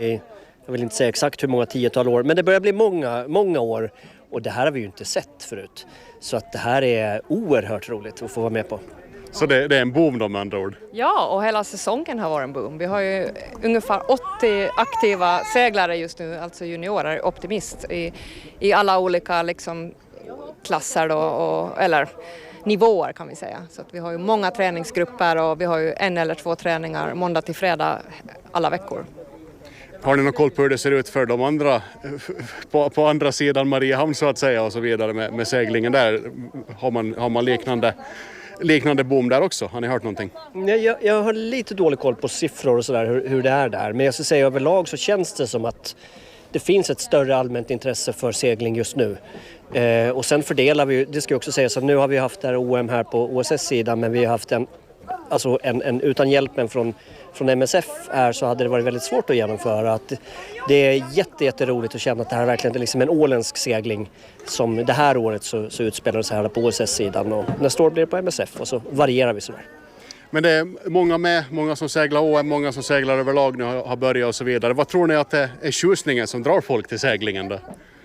Jag vill inte säga exakt hur många tiotal år, men det börjar bli många år och det här har vi ju inte sett förut. Så att det här är oerhört roligt att få vara med på. Så det är en boom då med andra ord? Ja, och hela säsongen har varit en boom. Vi har ju ungefär 80 aktiva seglare just nu, alltså juniorer, optimist i alla olika liksom, klasser då, eller nivåer kan vi säga. Så att vi har ju många träningsgrupper och vi har ju 1 eller 2 träningar måndag till fredag alla veckor. Har ni någon koll på hur det ser ut för de andra, på andra sidan Mariehamn så att säga och så vidare med seglingen där? Har man liknande boom där också? Har ni hört någonting? Jag har lite dålig koll på siffror och sådär hur det är där. Men jag ska säga överlag så känns det som att det finns ett större allmänt intresse för segling just nu. Och sen fördelar vi, det ska jag också säga, så nu har vi haft där OM här på OSS-sidan, men vi har haft en utan hjälpen från MSF här så hade det varit väldigt svårt att genomföra. Att det är jätteroligt att känna att det här verkligen är liksom en åländsk segling som det här året så utspelar det sig här på OSS-sidan och nästa år blir det på MSF och så varierar vi sådär. Men det är många som seglar OM, många som seglar överlag nu har börjat och så vidare. Vad tror ni att det är tjusningen som drar folk till seglingen då?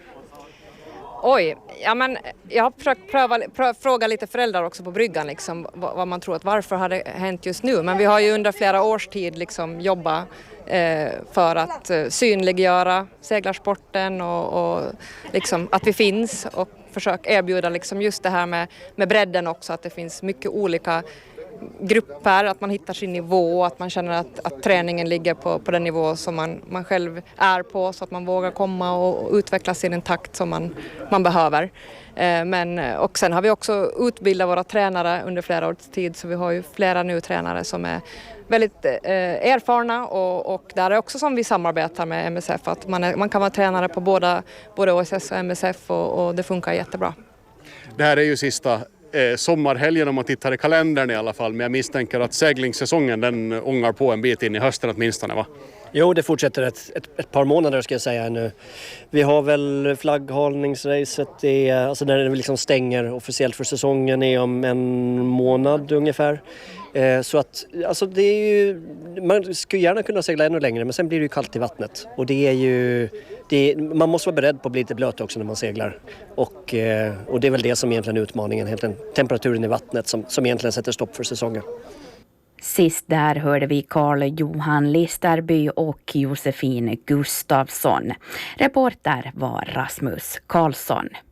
Oj, ja men jag har försökt fråga lite föräldrar också på bryggan liksom, vad man tror att varför har det hänt just nu. Men vi har ju under flera års tid liksom jobbat för att synliggöra seglarsporten och liksom att vi finns och försöka erbjuda liksom just det här med bredden också, att det finns mycket olika grupper, att man hittar sin nivå, att man känner att träningen ligger på den nivå som man själv är på så att man vågar komma och utvecklas i den takt som man behöver. Och sen har vi också utbildat våra tränare under flera års tid så vi har ju flera nu tränare som är väldigt erfarna och där är också som vi samarbetar med MSF att man kan vara tränare på både OSS och MSF och det funkar jättebra. Det här är ju sista sommarhelgen om man tittar i kalendern i alla fall, men jag misstänker att seglingssäsongen den ångar på en bit in i hösten åtminstone, va? Jo, det fortsätter ett par månader ska jag säga nu. Vi har väl flagghalningsracet alltså när det liksom stänger officiellt för säsongen är om en månad ungefär. Så att alltså det är ju, man skulle gärna kunna segla ännu längre men sen blir det ju kallt i vattnet och det är ju man måste vara beredd på att bli lite blöt också när man seglar och det är väl det som egentligen är utmaningen, helt temperaturen i vattnet som egentligen sätter stopp för säsongen. Sist där hörde vi Carl-Johan Listerby och Josefin Gustafsson. Reporter var Rasmus Karlsson.